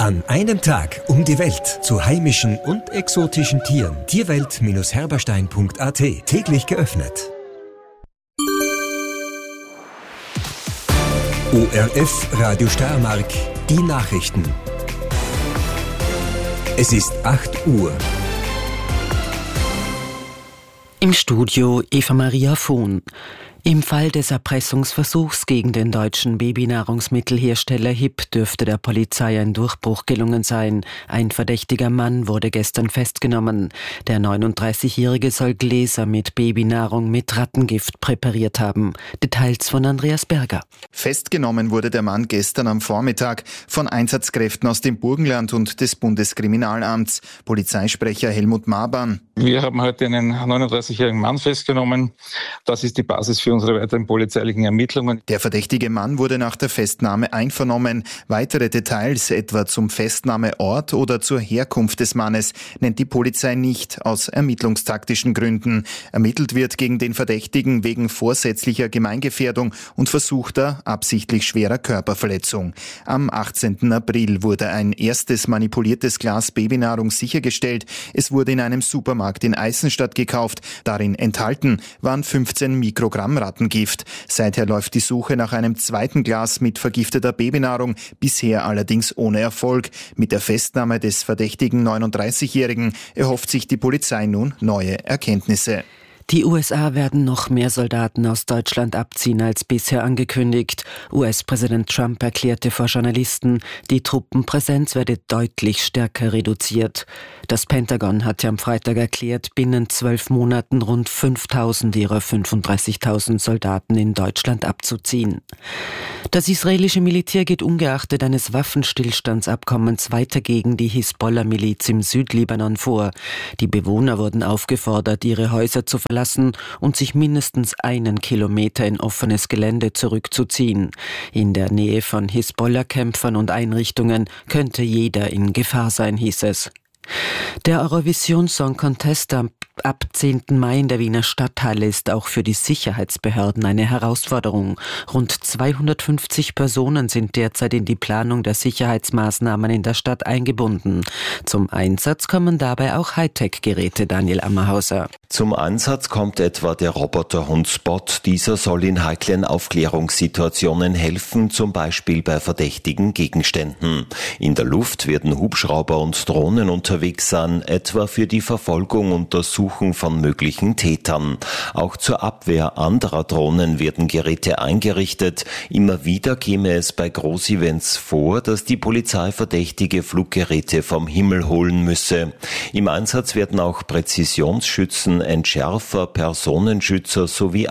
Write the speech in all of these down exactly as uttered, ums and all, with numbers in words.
An einem Tag um die Welt zu heimischen und exotischen Tieren. Tierwelt Herberstein punkt a t. Täglich geöffnet. O R F Radio Steiermark. Die Nachrichten. Es ist acht Uhr. Im Studio Eva Maria Vohn. Im Fall des Erpressungsversuchs gegen den deutschen Babynahrungsmittelhersteller H I P dürfte der Polizei ein Durchbruch gelungen sein. Ein verdächtiger Mann wurde gestern festgenommen. Der neununddreißigjährige soll Gläser mit Babynahrung mit Rattengift präpariert haben. Details von Andreas Berger. Festgenommen wurde der Mann gestern am Vormittag von Einsatzkräften aus dem Burgenland und des Bundeskriminalamts. Polizeisprecher Helmut Maban. Wir haben heute einen neununddreißigjährigen Mann festgenommen. Das ist die Basis für unsere weiteren polizeilichen Ermittlungen. Der verdächtige Mann wurde nach der Festnahme einvernommen. Weitere Details, etwa zum Festnahmeort oder zur Herkunft des Mannes, nennt die Polizei nicht, aus ermittlungstaktischen Gründen. Ermittelt wird gegen den Verdächtigen wegen vorsätzlicher Gemeingefährdung und versuchter, absichtlich schwerer Körperverletzung. Am achtzehnten April wurde ein erstes manipuliertes Glas Babynahrung sichergestellt. Es wurde in einem Supermarkt in Eisenstadt gekauft. Darin enthalten waren fünfzehn Mikrogramm Rattengift. Seither läuft die Suche nach einem zweiten Glas mit vergifteter Babynahrung, bisher allerdings ohne Erfolg. Mit der Festnahme des verdächtigen neununddreißigjährigen erhofft sich die Polizei nun neue Erkenntnisse. Die U S A werden noch mehr Soldaten aus Deutschland abziehen als bisher angekündigt. U S-Präsident Trump erklärte vor Journalisten, die Truppenpräsenz werde deutlich stärker reduziert. Das Pentagon hatte am Freitag erklärt, binnen zwölf Monaten rund fünftausend ihrer fünfunddreißigtausend Soldaten in Deutschland abzuziehen. Das israelische Militär geht ungeachtet eines Waffenstillstandsabkommens weiter gegen die Hisbollah-Miliz im Südlibanon vor. Die Bewohner wurden aufgefordert, ihre Häuser zu verlassen und sich mindestens einen Kilometer in offenes Gelände zurückzuziehen. In der Nähe von Hisbollah-Kämpfern und Einrichtungen könnte jeder in Gefahr sein, hieß es. Der Eurovision Song Contest am ab zehnten Mai in der Wiener Stadthalle ist auch für die Sicherheitsbehörden eine Herausforderung. Rund zweihundertfünfzig Personen sind derzeit in die Planung der Sicherheitsmaßnahmen in der Stadt eingebunden. Zum Einsatz kommen dabei auch Hightech-Geräte, Daniel Ammerhauser. Zum Einsatz kommt etwa der Roboterhund Spot. Dieser soll in heiklen Aufklärungssituationen helfen, zum Beispiel bei verdächtigen Gegenständen. In der Luft werden Hubschrauber und Drohnen unterwegs sein, etwa für die Verfolgung und Untersuchung von möglichen Tätern. Auch zur Abwehr anderer Drohnen werden Geräte eingerichtet. Immer wieder käme es bei Großevents vor, dass die Polizei verdächtige Fluggeräte vom Himmel holen müsse. Im Einsatz werden auch Präzisionsschützen, Entschärfer, Personenschützer sowie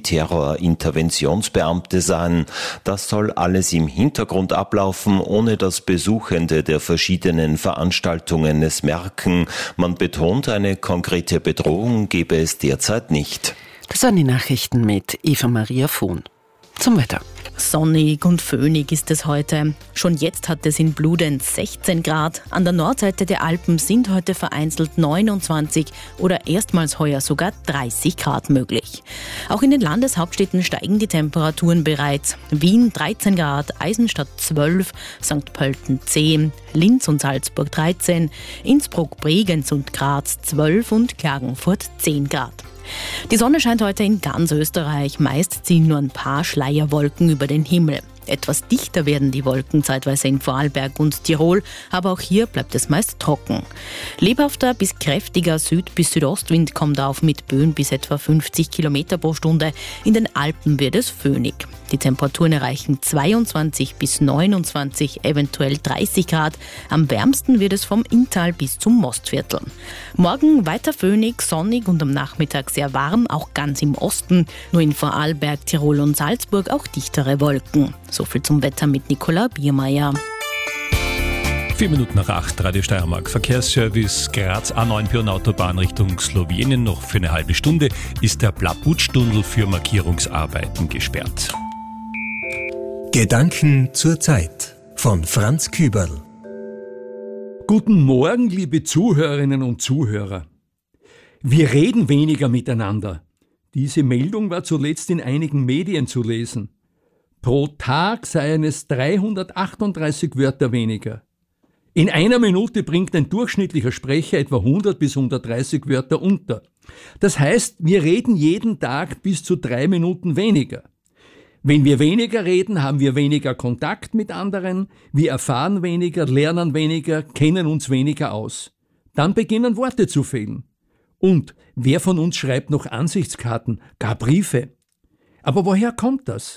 Antiterror-Interventionsbeamte sein. Das soll alles im Hintergrund ablaufen, ohne dass Besuchende der verschiedenen Veranstaltungen es merken. Man betont, eine konkrete Bedrohung gebe es derzeit nicht. Das waren die Nachrichten mit Eva Maria Vohn. Zum Wetter. Sonnig und föhnig ist es heute. Schon jetzt hat es in Bludenz sechzehn Grad. An der Nordseite der Alpen sind heute vereinzelt neunundzwanzig oder erstmals heuer sogar dreißig Grad möglich. Auch in den Landeshauptstädten steigen die Temperaturen bereits. Wien dreizehn Grad, Eisenstadt zwölf, Sankt Pölten zehn, Linz und Salzburg dreizehn, Innsbruck, Bregenz und Graz zwölf und Klagenfurt zehn Grad. Die Sonne scheint heute in ganz Österreich. Meist ziehen nur ein paar Schleierwolken über den Himmel. Etwas dichter werden die Wolken zeitweise in Vorarlberg und Tirol, aber auch hier bleibt es meist trocken. Lebhafter bis kräftiger Süd- bis Südostwind kommt auf mit Böen bis etwa fünfzig Kilometer pro Stunde. In den Alpen wird es föhnig. Die Temperaturen erreichen zweiundzwanzig bis neunundzwanzig, eventuell dreißig Grad. Am wärmsten wird es vom Inntal bis zum Mostviertel. Morgen weiter föhnig, sonnig und am Nachmittag sehr warm, auch ganz im Osten. Nur in Vorarlberg, Tirol und Salzburg auch dichtere Wolken. So viel zum Wetter mit Nicola Biermeier. Vier Minuten nach acht, Radio Steiermark. Verkehrsservice Graz A neun Pirnautobahn Richtung Slowenien. Noch für eine halbe Stunde ist der Blabutsch-Tunnel für Markierungsarbeiten gesperrt. Gedanken zur Zeit von Franz Küberl. Guten Morgen, liebe Zuhörerinnen und Zuhörer. Wir reden weniger miteinander. Diese Meldung war zuletzt in einigen Medien zu lesen. Pro Tag seien es dreihundertachtunddreißig Wörter weniger. In einer Minute bringt ein durchschnittlicher Sprecher etwa hundert bis hundertdreißig Wörter unter. Das heißt, wir reden jeden Tag bis zu drei Minuten weniger. Wenn wir weniger reden, haben wir weniger Kontakt mit anderen, wir erfahren weniger, lernen weniger, kennen uns weniger aus. Dann beginnen Worte zu fehlen. Und wer von uns schreibt noch Ansichtskarten, gar Briefe? Aber woher kommt das?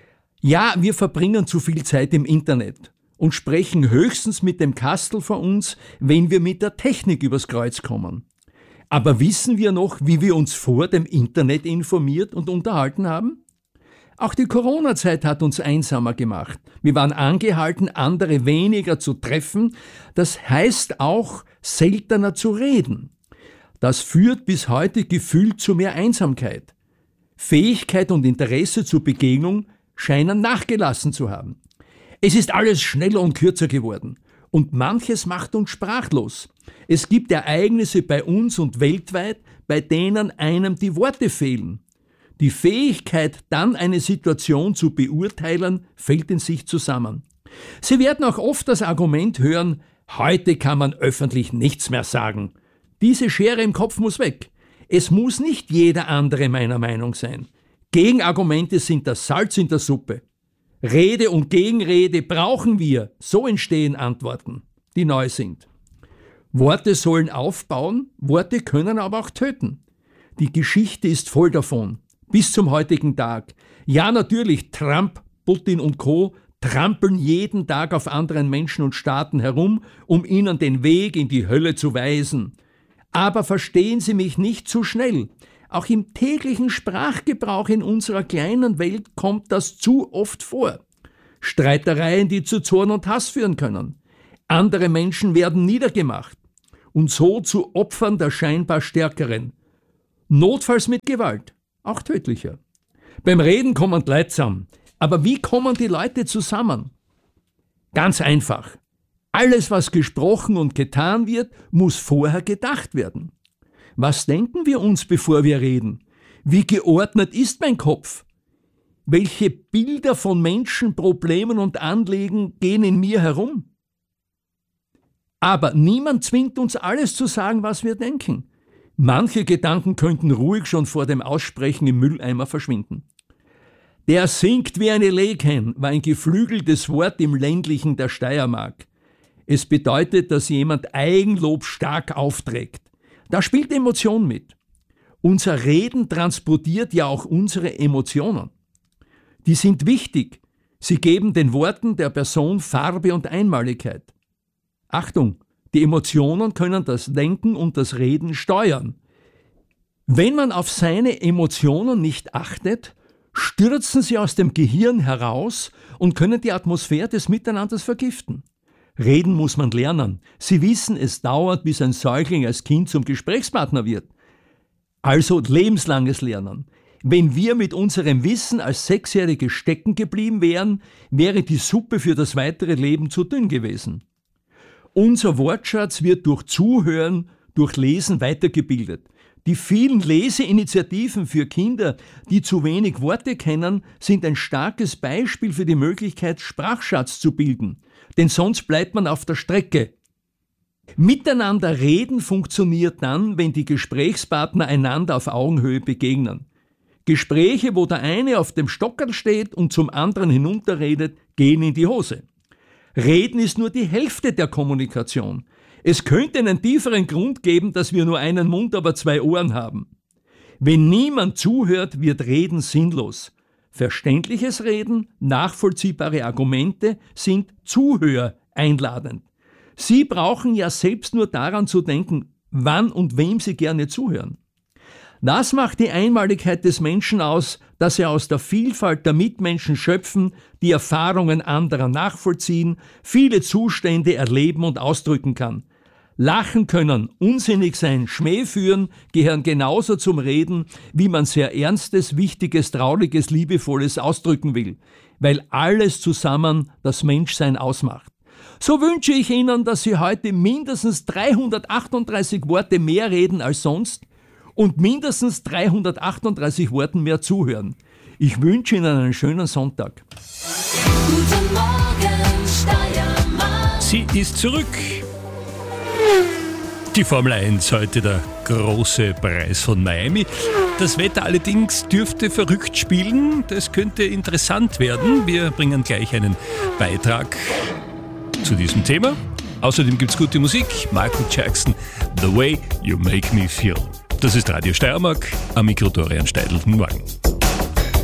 Ja, wir verbringen zu viel Zeit im Internet und sprechen höchstens mit dem Kastel vor uns, wenn wir mit der Technik übers Kreuz kommen. Aber wissen wir noch, wie wir uns vor dem Internet informiert und unterhalten haben? Auch die Corona-Zeit hat uns einsamer gemacht. Wir waren angehalten, andere weniger zu treffen. Das heißt auch, seltener zu reden. Das führt bis heute gefühlt zu mehr Einsamkeit. Fähigkeit und Interesse zur Begegnung scheinen nachgelassen zu haben. Es ist alles schneller und kürzer geworden. Und manches macht uns sprachlos. Es gibt Ereignisse bei uns und weltweit, bei denen einem die Worte fehlen. Die Fähigkeit, dann eine Situation zu beurteilen, fällt in sich zusammen. Sie werden auch oft das Argument hören, heute kann man öffentlich nichts mehr sagen. Diese Schere im Kopf muss weg. Es muss nicht jeder andere meiner Meinung sein. Gegenargumente sind das Salz in der Suppe. Rede und Gegenrede brauchen wir. So entstehen Antworten, die neu sind. Worte sollen aufbauen, Worte können aber auch töten. Die Geschichte ist voll davon. Bis zum heutigen Tag. Ja, natürlich, Trump, Putin und Co. trampeln jeden Tag auf anderen Menschen und Staaten herum, um ihnen den Weg in die Hölle zu weisen. Aber verstehen Sie mich nicht zu schnell. Auch im täglichen Sprachgebrauch in unserer kleinen Welt kommt das zu oft vor. Streitereien, die zu Zorn und Hass führen können. Andere Menschen werden niedergemacht und so zu Opfern der scheinbar Stärkeren. Notfalls mit Gewalt. Auch tödlicher. Beim Reden kommen die Leute zusammen. Aber wie kommen die Leute zusammen? Ganz einfach. Alles, was gesprochen und getan wird, muss vorher gedacht werden. Was denken wir uns, bevor wir reden? Wie geordnet ist mein Kopf? Welche Bilder von Menschen, Problemen und Anliegen gehen in mir herum? Aber niemand zwingt uns, alles zu sagen, was wir denken. Manche Gedanken könnten ruhig schon vor dem Aussprechen im Mülleimer verschwinden. Der singt wie eine Leghen war ein geflügeltes Wort im ländlichen der Steiermark. Es bedeutet, dass jemand Eigenlob stark aufträgt. Da spielt Emotion mit. Unser Reden transportiert ja auch unsere Emotionen. Die sind wichtig. Sie geben den Worten der Person Farbe und Einmaligkeit. Achtung! Die Emotionen können das Denken und das Reden steuern. Wenn man auf seine Emotionen nicht achtet, stürzen sie aus dem Gehirn heraus und können die Atmosphäre des Miteinanders vergiften. Reden muss man lernen. Sie wissen, es dauert, bis ein Säugling als Kind zum Gesprächspartner wird. Also lebenslanges Lernen. Wenn wir mit unserem Wissen als Sechsjährige stecken geblieben wären, wäre die Suppe für das weitere Leben zu dünn gewesen. Unser Wortschatz wird durch Zuhören, durch Lesen weitergebildet. Die vielen Leseinitiativen für Kinder, die zu wenig Worte kennen, sind ein starkes Beispiel für die Möglichkeit, Sprachschatz zu bilden. Denn sonst bleibt man auf der Strecke. Miteinander reden funktioniert dann, wenn die Gesprächspartner einander auf Augenhöhe begegnen. Gespräche, wo der eine auf dem Stockerl steht und zum anderen hinunterredet, gehen in die Hose. Reden ist nur die Hälfte der Kommunikation. Es könnte einen tieferen Grund geben, dass wir nur einen Mund, aber zwei Ohren haben. Wenn niemand zuhört, wird Reden sinnlos. Verständliches Reden, nachvollziehbare Argumente sind Zuhörer einladend. Sie brauchen ja selbst nur daran zu denken, wann und wem Sie gerne zuhören. Das macht die Einmaligkeit des Menschen aus, dass er aus der Vielfalt der Mitmenschen schöpfen, die Erfahrungen anderer nachvollziehen, viele Zustände erleben und ausdrücken kann. Lachen können, unsinnig sein, Schmäh führen, gehören genauso zum Reden, wie man sehr Ernstes, Wichtiges, Trauriges, Liebevolles ausdrücken will, weil alles zusammen das Menschsein ausmacht. So wünsche ich Ihnen, dass Sie heute mindestens dreihundertachtunddreißig Worte mehr reden als sonst und mindestens dreihundertachtunddreißig Worten mehr zuhören. Ich wünsche Ihnen einen schönen Sonntag. Guten Morgen, Steiermark. Sie ist zurück. Die Formel eins, heute der große Preis von Miami. Das Wetter allerdings dürfte verrückt spielen. Das könnte interessant werden. Wir bringen gleich einen Beitrag zu diesem Thema. Außerdem gibt's gute Musik. Michael Jackson, The Way You Make Me Feel. Das ist Radio Steiermark, am Mikro Dorian Steidl. Morgen.